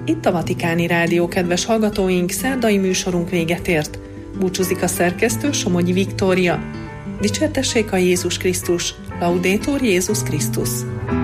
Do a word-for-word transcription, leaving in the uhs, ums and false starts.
Itt a Vatikáni Rádió, kedves hallgatóink, szerdai műsorunk véget ért. Búcsúzik a szerkesztő, Somogyi Viktória. Dicsértessék a Jézus Krisztus, Laudetur Jézus Krisztus.